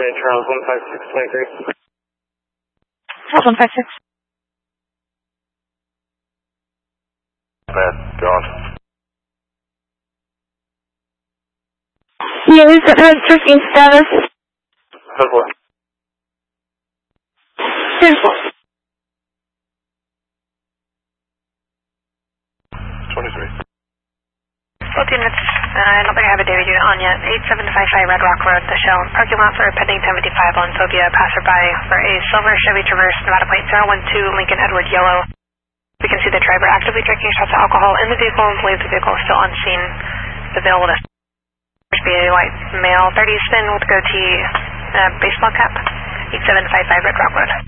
Charles 15623. Charles 156. Bad, gone. Yeah, is it tracking status? 10-4. 10-4. 23. 14 minutes. I don't think I have a data unit on yet. 8755 Red Rock Road, the Shell parking lot for a pending 1055 on Tobia passerby for a silver Chevy Traverse, Nevada Plate 012 Lincoln Edward Yellow. We can see the driver actively drinking shots of alcohol in the vehicle and believe the vehicle is still on scene. Available to be a white male, 30 spin with goatee, baseball cap, 8755 Red Rock Road.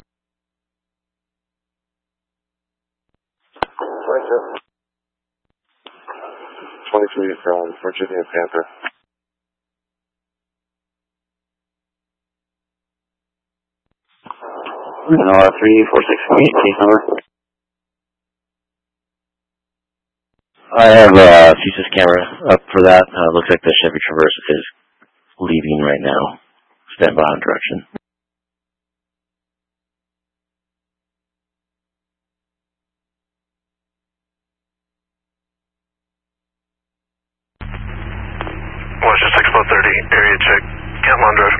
23 from Virginia Panther. No, 346 case number. I have CSIS camera up for that. Looks like the Chevy Traverse is leaving right now. Stand by on direction. Washington 630, area check, Catlon Drive.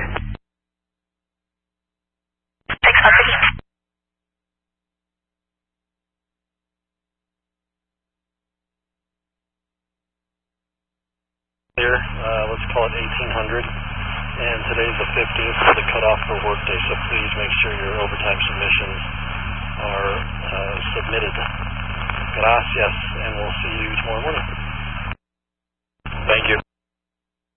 630. Here, let's call it 1800, and today's the 15th, so the cutoff for workday, so please make sure your overtime submissions are submitted. Gracias, and we'll see you tomorrow morning. Thank you.